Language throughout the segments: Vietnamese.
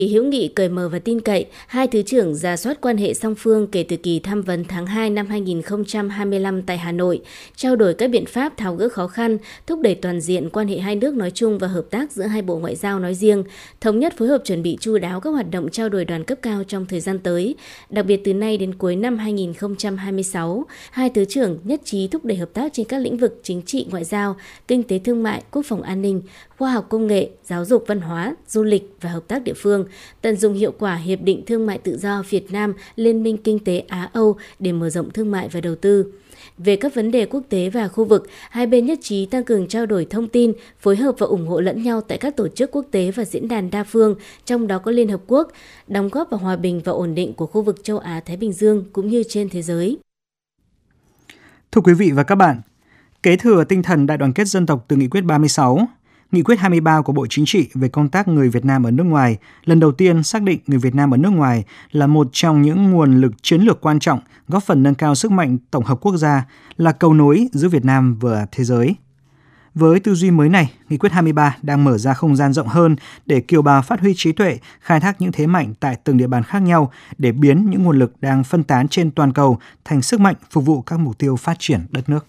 Hữu nghị cởi mở và tin cậy, hai thứ trưởng rà soát quan hệ song phương kể từ kỳ tham vấn tháng 2 năm 2025 tại Hà Nội, trao đổi các biện pháp tháo gỡ khó khăn, thúc đẩy toàn diện quan hệ hai nước nói chung và hợp tác giữa hai bộ ngoại giao nói riêng, thống nhất phối hợp chuẩn bị chu đáo các hoạt động trao đổi đoàn cấp cao trong thời gian tới. Đặc biệt từ nay đến cuối năm 2026, hai thứ trưởng nhất trí thúc đẩy hợp tác trên các lĩnh vực chính trị, ngoại giao, kinh tế thương mại, quốc phòng an ninh, khoa học công nghệ, giáo dục văn hóa, du lịch và hợp tác địa phương, tận dụng hiệu quả Hiệp định Thương mại Tự do Việt Nam Liên minh Kinh tế Á-Âu để mở rộng thương mại và đầu tư. Về các vấn đề quốc tế và khu vực, hai bên nhất trí tăng cường trao đổi thông tin, phối hợp và ủng hộ lẫn nhau tại các tổ chức quốc tế và diễn đàn đa phương, trong đó có Liên Hợp Quốc, đóng góp vào hòa bình và ổn định của khu vực châu Á-Thái Bình Dương cũng như trên thế giới. Thưa quý vị và các bạn, kế thừa tinh thần đại đoàn kết dân tộc từ Nghị quyết 36, Nghị quyết 23 của Bộ Chính trị về công tác người Việt Nam ở nước ngoài lần đầu tiên xác định người Việt Nam ở nước ngoài là một trong những nguồn lực chiến lược quan trọng góp phần nâng cao sức mạnh tổng hợp quốc gia, là cầu nối giữa Việt Nam và thế giới. Với tư duy mới này, Nghị quyết 23 đang mở ra không gian rộng hơn để kiều bào phát huy trí tuệ, khai thác những thế mạnh tại từng địa bàn khác nhau để biến những nguồn lực đang phân tán trên toàn cầu thành sức mạnh phục vụ các mục tiêu phát triển đất nước.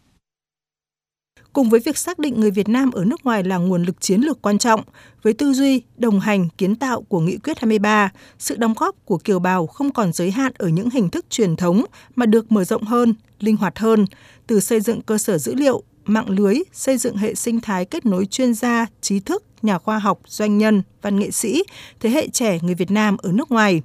Cùng với việc xác định người Việt Nam ở nước ngoài là nguồn lực chiến lược quan trọng, với tư duy, đồng hành, kiến tạo của Nghị quyết 23, sự đóng góp của kiều bào không còn giới hạn ở những hình thức truyền thống mà được mở rộng hơn, linh hoạt hơn, từ xây dựng cơ sở dữ liệu, mạng lưới, xây dựng hệ sinh thái kết nối chuyên gia, trí thức, nhà khoa học, doanh nhân, văn nghệ sĩ, thế hệ trẻ người Việt Nam ở nước ngoài.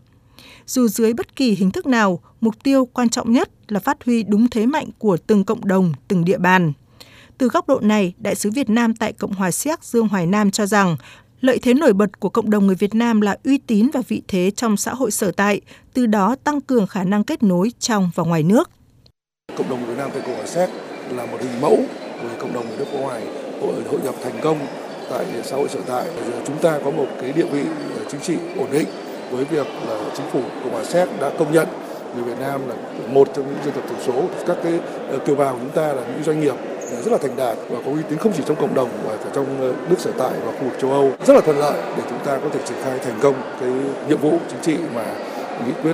Dù dưới bất kỳ hình thức nào, mục tiêu quan trọng nhất là phát huy đúng thế mạnh của từng cộng đồng, từng địa bàn. Từ góc độ này, Đại sứ Việt Nam tại Cộng hòa Séc Dương Hoài Nam cho rằng, lợi thế nổi bật của cộng đồng người Việt Nam là uy tín và vị thế trong xã hội sở tại, từ đó tăng cường khả năng kết nối trong và ngoài nước. Cộng đồng Việt Nam tại Cộng hòa Séc là một hình mẫu về cộng đồng người nước ngoài hội nhập thành công tại xã hội sở tại. Chúng ta có một cái địa vị chính trị ổn định với việc là chính phủ Cộng hòa Séc đã công nhận người Việt Nam là một trong những dân tộc thiểu số. Các cái kiều bào của chúng ta là những doanh nghiệp rất là thành đạt và có uy tín không chỉ trong cộng đồng mà cả trong nước sở tại và khu vực châu Âu, rất là thuận lợi để chúng ta có thể triển khai thành công cái nhiệm vụ chính trị mà Nghị quyết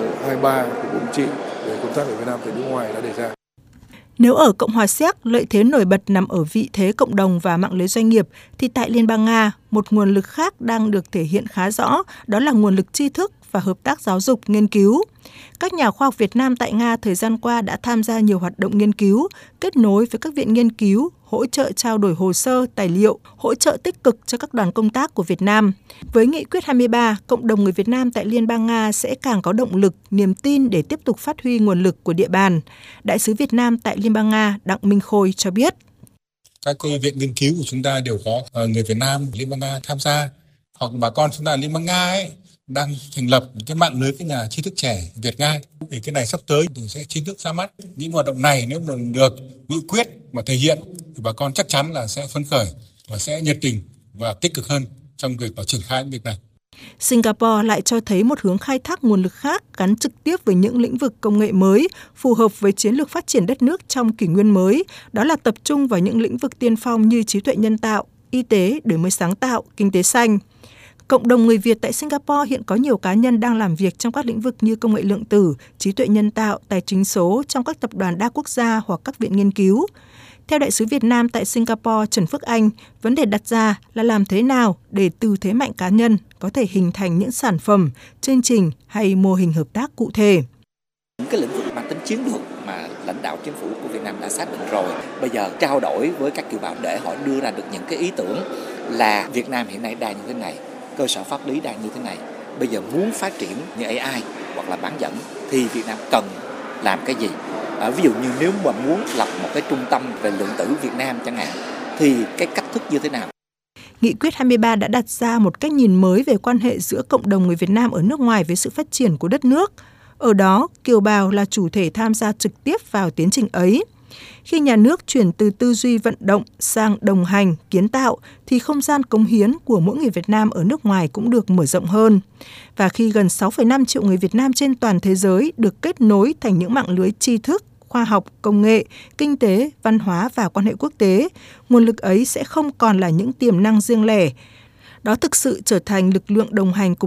23 của Bộ Chính trị về công tác ở Việt Nam tại nước ngoài đã đề ra. Nếu ở Cộng hòa Séc, lợi thế nổi bật nằm ở vị thế cộng đồng và mạng lưới doanh nghiệp, thì tại Liên bang Nga, một nguồn lực khác đang được thể hiện khá rõ, đó là nguồn lực tri thức và hợp tác giáo dục, nghiên cứu. Các nhà khoa học Việt Nam tại Nga thời gian qua đã tham gia nhiều hoạt động nghiên cứu, kết nối với các viện nghiên cứu, hỗ trợ trao đổi hồ sơ, tài liệu, hỗ trợ tích cực cho các đoàn công tác của Việt Nam. Với Nghị quyết 23, cộng đồng người Việt Nam tại Liên bang Nga sẽ càng có động lực, niềm tin để tiếp tục phát huy nguồn lực của địa bàn. Đại sứ Việt Nam tại Liên bang Nga Đặng Minh Khôi cho biết. Các viện nghiên cứu của chúng ta đều có người Việt Nam, Liên bang Nga tham gia, hoặc bà con chúng ta Liên bang Nga đang thành lập cái mạng lưới các nhà trí thức trẻ Việt Nga. Thì cái này sắp tới thì sẽ chính thức ra mắt. Những hoạt động này nếu mà được nghị quyết mà thể hiện thì bà con chắc chắn là sẽ phấn khởi và sẽ nhiệt tình và tích cực hơn trong việc triển khai việc này. Singapore lại cho thấy một hướng khai thác nguồn lực khác gắn trực tiếp với những lĩnh vực công nghệ mới, phù hợp với chiến lược phát triển đất nước trong kỷ nguyên mới, đó là tập trung vào những lĩnh vực tiên phong như trí tuệ nhân tạo, y tế, đổi mới sáng tạo, kinh tế xanh. Cộng đồng người Việt tại Singapore hiện có nhiều cá nhân đang làm việc trong các lĩnh vực như công nghệ lượng tử, trí tuệ nhân tạo, tài chính số trong các tập đoàn đa quốc gia hoặc các viện nghiên cứu. Theo Đại sứ Việt Nam tại Singapore Trần Phước Anh, vấn đề đặt ra là làm thế nào để từ thế mạnh cá nhân có thể hình thành những sản phẩm, chương trình hay mô hình hợp tác cụ thể. Những cái lĩnh vực mang tính chiến lược mà lãnh đạo chính phủ của Việt Nam đã xác định rồi. Bây giờ trao đổi với các kiều bào để họ đưa ra được những cái ý tưởng là Việt Nam hiện nay đang như thế này, cơ sở pháp lý đang như thế này. Bây giờ muốn phát triển như AI hoặc là bán dẫn thì Việt Nam cần làm cái gì? Ví dụ như nếu mà muốn lập một cái trung tâm về lượng tử Việt Nam chẳng hạn, thì cái cách thức như thế nào? Nghị quyết 23 đã đặt ra một cách nhìn mới về quan hệ giữa cộng đồng người Việt Nam ở nước ngoài với sự phát triển của đất nước. Ở đó, kiều bào là chủ thể tham gia trực tiếp vào tiến trình ấy. Khi nhà nước chuyển từ tư duy vận động sang đồng hành, kiến tạo, thì không gian cống hiến của mỗi người Việt Nam ở nước ngoài cũng được mở rộng hơn. Và khi gần 6,5 triệu người Việt Nam trên toàn thế giới được kết nối thành những mạng lưới tri thức, khoa học, công nghệ, kinh tế, văn hóa và quan hệ quốc tế, nguồn lực ấy sẽ không còn là những tiềm năng riêng lẻ. Đó thực sự trở thành lực lượng đồng hành cùng